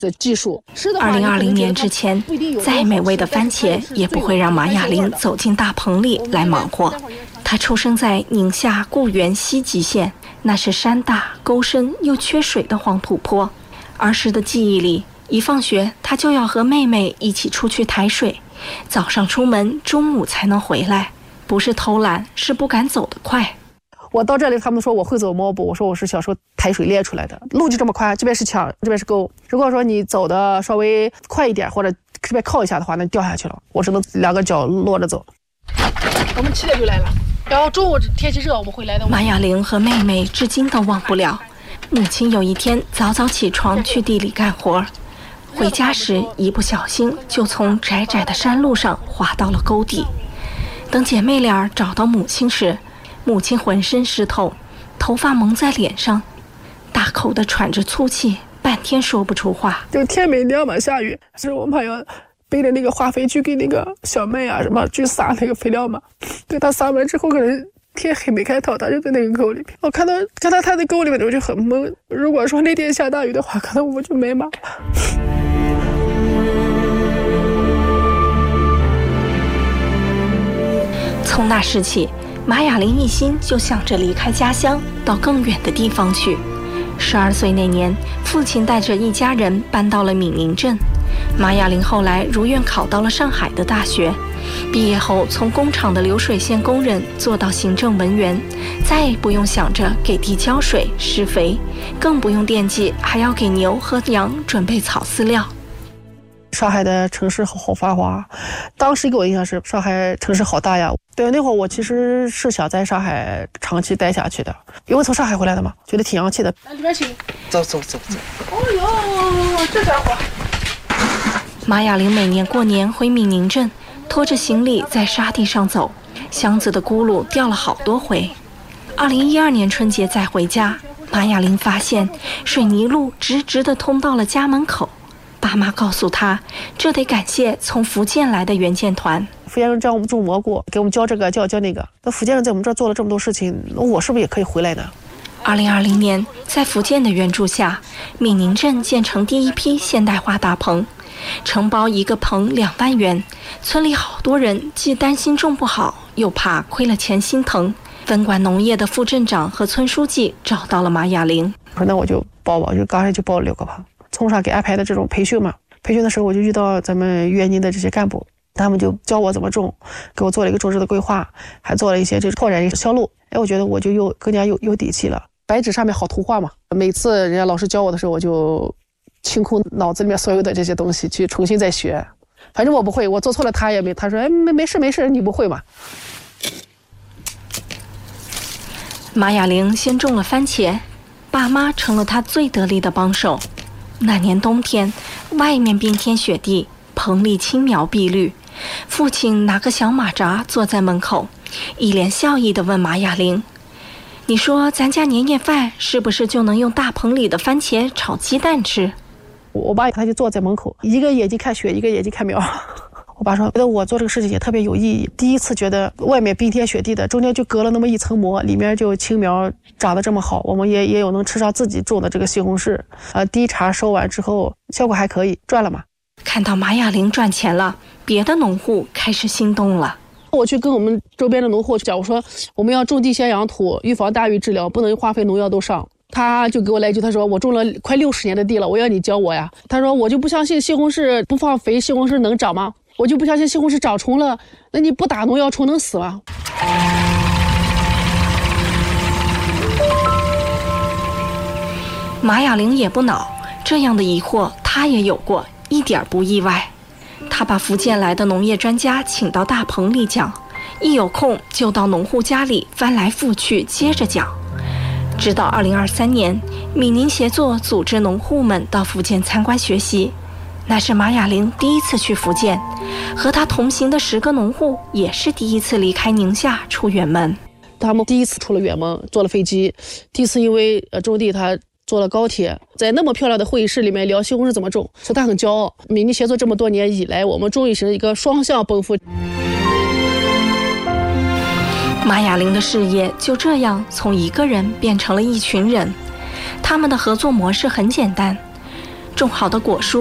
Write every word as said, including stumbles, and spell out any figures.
的技术。 二零二零年之前，再美味的番茄也不会让马雅玲走进大棚里来忙活。她出生在宁夏固原西极县，那是山大沟深又缺水的黄土坡。儿时的记忆里，一放学她就要和妹妹一起出去抬水，早上出门，中午才能回来。不是偷懒，是不敢走得快。 我到这里，他们说我会走猫步，我说我是小时候抬水练出来的。路就这么宽，这边是墙，这边是沟。如果说你走的稍微快一点，或者这边靠一下的话，那掉下去了。我只能两个脚落着走。我们七点就来了，然后中午天气热，我们会来的。 马雅玲和妹妹至今都忘不了，母亲有一天早早起床去地里干活，回家时一不小心就从窄窄的山路上滑到了沟底。等姐妹俩找到母亲时，母亲浑身湿透，头发蒙在脸上，大口地喘着粗气，半天说不出话。 就天没亮嘛，下雨，是我们还要背着那个化肥去给那个小麦啊什么去撒那个肥料嘛。对，他撒完之后，可能天黑没开透，他就在那个沟里面。我看到看到他在沟里面，我就很懵。如果说那天下大雨的话，可能我就没妈了。 从那时起，马雅玲一心就想着离开家乡，到更远的地方去。十二岁那年，父亲带着一家人搬到了闽宁镇。马雅玲后来如愿考到了上海的大学，毕业后从工厂的流水线工人做到行政文员，再也不用想着给地浇水施肥，更不用惦记还要给牛和羊准备草饲料。 上海的城市好好繁华，当时给我印象是上海城市好大呀。对，那会儿我其实是想在上海长期待下去的，因为从上海回来的嘛，觉得挺洋气的。来里边请， 走走走走。 哦呦，这家伙！ 马雅玲每年过年回闽宁镇，拖着行李在沙地上走，箱子的轱辘掉了好多回。二零一二年春节再回家，马雅玲发现水泥路直直地通到了家门口。爸妈告诉他，这得感谢从福建来的援建团。 福建人教我们种蘑菇，给我们教这个教教那个。那福建人在我们这儿做了这么多事情，我是不是也可以回来呢？ 二零二零年，在福建的援助下，闽宁镇建成第一批现代化大棚，承包一个棚两万元。村里好多人既担心种不好，又怕亏了钱心疼。分管农业的副镇长和村书记找到了马雅玲， 说那我就报吧，就刚才就报了六个棚。从上给安排的这种培训嘛，培训的时候我就遇到咱们援宁的这些干部，他们就教我怎么种，给我做了一个种植的规划，还做了一些这拓展一个销路。哎，我觉得我就又更加有有底气了。白纸上面好图画嘛，每次人家老师教我的时候，我就清空脑子里面所有的这些东西，去重新再学。反正我不会，我做错了他也没，他说哎没没事没事，你不会嘛。 马雅玲先种了番茄，爸妈成了她最得力的帮手。那年冬天，外面冰天雪地，棚里青苗碧绿。父亲拿个小马扎坐在门口，一脸笑意地问马雅玲：“你说咱家年夜饭是不是就能用大棚里的番茄炒鸡蛋吃？” 我爸他就坐在门口，一个眼睛看雪，一个眼睛看苗。我爸说，觉得我做这个事情也特别有意义。第一次觉得外面冰天雪地的，中间就隔了那么一层膜，里面就青苗长得这么好，我们也也有能吃上自己种的这个西红柿。呃，第一茬收完之后，效果还可以，赚了嘛。 看到马雅玲赚钱了，别的农户开始心动了。 我去跟我们周边的农户讲，我说我们要种地先养土，预防大雨治疗，不能化肥农药都上。他就给我来一句，他说我种了快六十年的地了，我要你教我呀。他说我就不相信西红柿不放肥，西红柿能长吗？我就不相信西红柿长虫了，那你不打农药虫能死吗？ 马雅玲也不恼，这样的疑惑她也有过，一点不意外。她把福建来的农业专家请到大棚里讲，一有空就到农户家里翻来覆去接着讲。直到二零二三年，闽宁协作组织农户们到福建参观学习，那是马雅玲第一次去福建，和她同行的十个农户也是第一次离开宁夏出远门。 他们第一次出了远门，坐了飞机，第一次因为呃种地他坐了高铁，在那么漂亮的会议室里面聊西红柿怎么种，说他很骄傲。闽宁协作这么多年以来，我们终于是一个双向奔赴。 马雅玲的事业就这样从一个人变成了一群人。他们的合作模式很简单， 种好的果树